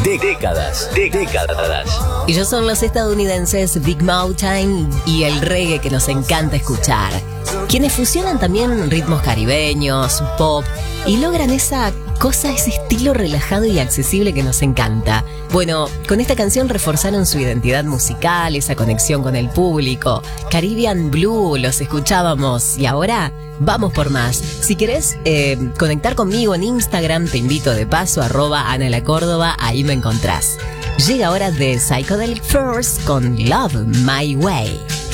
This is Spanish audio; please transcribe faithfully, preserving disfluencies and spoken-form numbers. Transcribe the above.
décadas, décadas. Ellos son los estadounidenses Big Mountain y el reggae que nos encanta escuchar, quienes fusionan también ritmos caribeños, pop y logran esa cosa, ese estilo relajado y accesible que nos encanta. Bueno, con esta canción reforzaron su identidad musical, esa conexión con el público. Caribbean Blue los escuchábamos y ahora vamos por más. Si querés eh, conectar conmigo en Instagram, te invito de paso, arroba Ana La Córdoba, ahí me encontrás. Llega ahora de Psychedelic Furs con Love My Way.